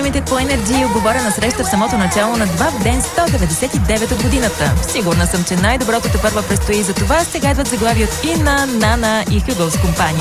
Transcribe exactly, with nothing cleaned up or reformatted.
Unlimited по Energy, оговорена среща в самото начало на два в ден сто деветдесет и девет от годината. Сигурна съм, че най-доброто тепърва предстои, за това сега идват заглави от Инна, Нана и Хюго с компания.